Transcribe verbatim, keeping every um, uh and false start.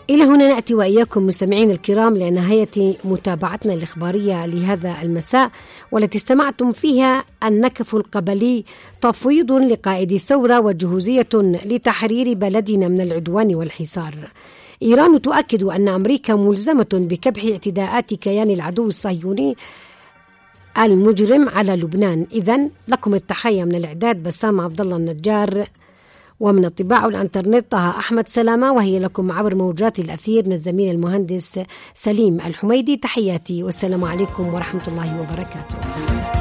إلى هنا نأتي وإياكم مستمعين الكرام لنهاية متابعتنا الإخبارية لهذا المساء، والتي استمعتم فيها النكف القبلي تفويض لقائد الثورة وجهوزية لتحرير بلدنا من العدوان والحصار. إيران تؤكد أن أمريكا ملزمة بكبح اعتداءات كيان العدو الصهيوني المجرم على لبنان. إذن لكم التحية من الإعداد بسام عبد الله النجار، ومن الطباعة والإنترنت طه أحمد سلامة، وهي لكم عبر موجات الأثير من الزميل المهندس سليم الحميدي. تحياتي والسلام عليكم ورحمة الله وبركاته.